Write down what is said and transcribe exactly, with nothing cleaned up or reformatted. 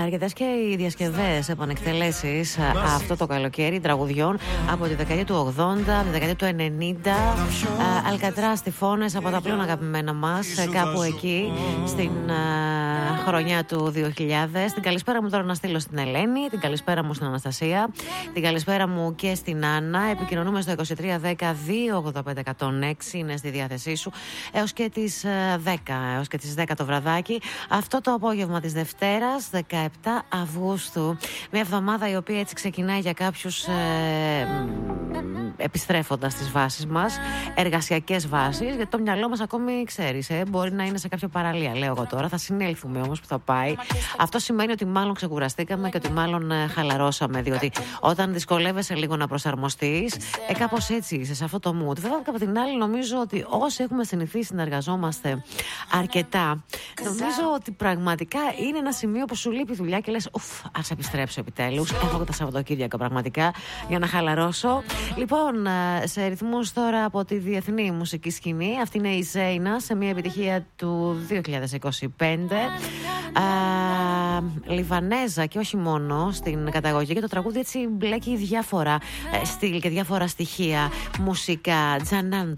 αρκετές και οι διασκευές, επανεκτελέσεις αυτό το καλοκαίρι τραγουδιών από τη δεκαετία του ογδόντα, από τη δεκαετία του ενενήντα. Αλκατράς, τυφώνες από τα πλέον αγαπημένα μας, κάπου εκεί στην uh, χρονιά του δύο χιλιάδες. Την καλησπέρα μου τώρα να στείλω στην Ελένη, την καλησπέρα μου στην Αναστασία, την καλησπέρα μου και στην Άννα. Επικοινωνούμε στο είκοσι τρία δέκα δύο ογδόντα πέντε εκατόν έξι, είναι στη διάθεσή σου έως και τις δέκα, έως και τις δέκα το βραδάκι. Αυτό το απόγευμα της Δευτέρας, δεκαεπτά Αυγούστου. Μια εβδομάδα η οποία έτσι ξεκινάει για κάποιους ε, επιστρέφοντας στις βάσεις μας, εργασιακές βάσεις, γιατί το μυαλό μας ακόμη ξέρεις, ε, μπορεί να είναι σε κάποια παραλία, λέω εγώ τώρα. Θα συνέλθουμε όμως που θα πάει. Αυτό σημαίνει ότι μάλλον ξεκουραστήκαμε και ότι μάλλον ε, χαλαρώσαμε, διότι όταν δυσκολεύεσαι λίγο να προσαρμοστείς, ε, κάπως έτσι είσαι σε αυτό το mood. Βέβαια, από την άλλη, νομίζω ότι όσοι έχουμε συνηθίσει να εργαζόμαστε αρκετά, νομίζω ότι πραγματικά είναι ένα σημείο που σου λείπει δουλειά και λες, ουφ, ας επιστρέψω επιτέλους. Έχω τα Σαββατοκύριακα πραγματικά για να χαλαρώσω. Λοιπόν, σε ρυθμούς τώρα από τη διεθνή μουσική σκηνή, αυτή είναι η Ζέινα σε μια επιτυχία του δύο χιλιάδες είκοσι πέντε. Α, Λιβανέζα και όχι μόνο στην καταγωγή, και το τραγούδι έτσι μπλέκει διάφορα ε, στυλ και διάφορα στοιχεία μουσικά. Τζανάν